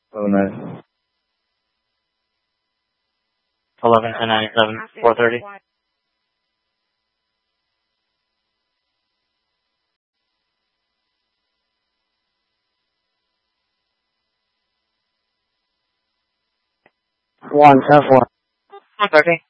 Oh, nice. 11, 1097, 430. One, F1. 130.